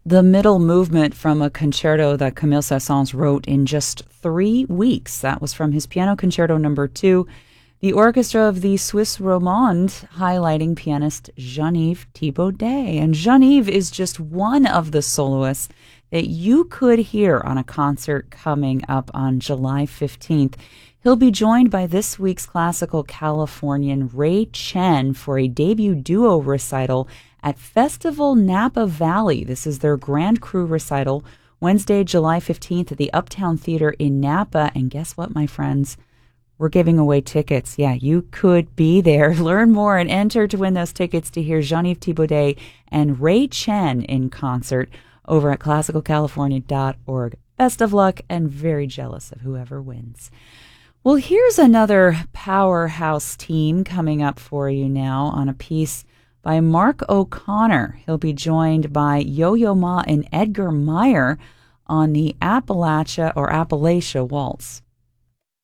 the middle movement from a concerto that Camille Saint-Saëns wrote in just 3 weeks. That was from his Piano Concerto No. 2. The orchestra of the Suisse Romande, highlighting pianist Jean-Yves Thibaudet. And Jean-Yves is just one of the soloists that you could hear on a concert coming up on July 15th. He'll be joined by this week's classical Californian Ray Chen for a debut duo recital at Festival Napa Valley. This is their Grand Cru recital, Wednesday, July 15th at the Uptown Theater in Napa. And guess what, my friends? We're giving away tickets. Yeah, you could be there. Learn more and enter to win those tickets to hear Jean-Yves Thibaudet and Ray Chen in concert over at classicalcalifornia.org. Best of luck, and very jealous of whoever wins. Well, here's another powerhouse team coming up for you now on a piece by Mark O'Connor. He'll be joined by Yo-Yo Ma and Edgar Meyer on the Appalachia Waltz.